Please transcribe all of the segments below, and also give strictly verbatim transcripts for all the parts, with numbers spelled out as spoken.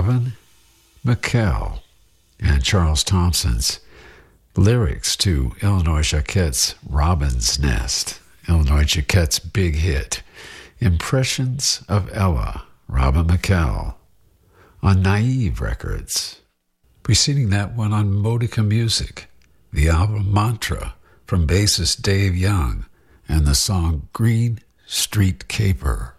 Robin McKell and Charles Thompson's lyrics to Illinois Jacquette's Robin's Nest, Illinois Jacquette's big hit, Impressions of Ella, Robin McKell, on Naive Records. Preceding that one on Modica Music, the album Mantra from bassist Dave Young and the song Green Street Caper.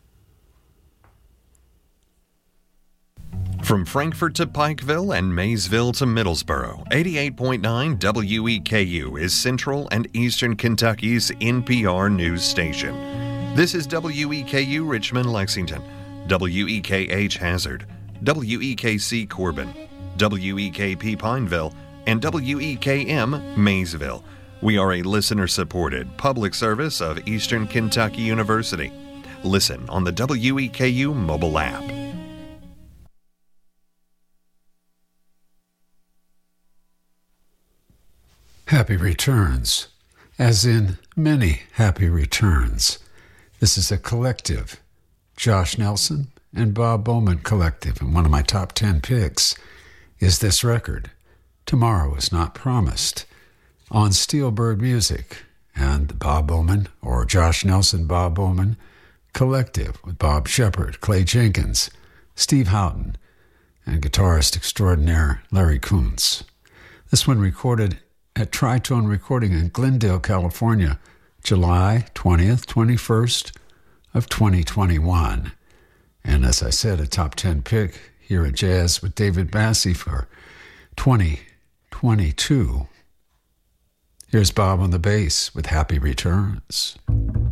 From Frankfort to Pikeville and Maysville to Middlesboro, eighty-eight point nine W E K U is Central and Eastern Kentucky's N P R news station. This is W E K U Richmond, Lexington, W E K H Hazard, W E K C Corbin, W E K P Pineville, and W E K M Maysville. We are a listener-supported public service of Eastern Kentucky University. Listen on the W E K U mobile app. Happy returns, as in many happy returns. This is a collective, Josh Nelson and Bob Bowman collective, and one of my top ten picks is this record, Tomorrow Is Not Promised, on Steelbird Music, and the Bob Bowman, or Josh Nelson Bob Bowman collective with Bob Shepard, Clay Jenkins, Steve Houghton, and guitarist extraordinaire Larry Kuntz. This one recorded at Tritone Recording in Glendale, California, July twentieth, twenty-first of twenty twenty-one. And as I said, a top ten pick here at Jazz with David Bassey for twenty twenty-two. Here's Bob on the bass with Happy Returns.